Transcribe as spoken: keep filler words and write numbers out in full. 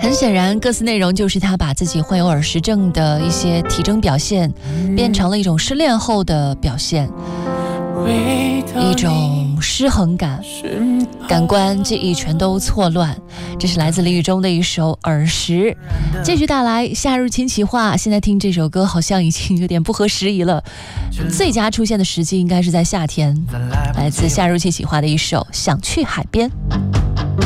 很显然，歌词内容就是他把自己患有耳石症的一些体征表现，变成了一种失恋后的表现，一种失衡感，感官记忆全都错乱。这是来自李宇中的一首《耳石》。继续带来夏日轻企划，现在听这首歌好像已经有点不合时宜了，最佳出现的时机应该是在夏天。来自夏日轻企划的一首《想去海边》。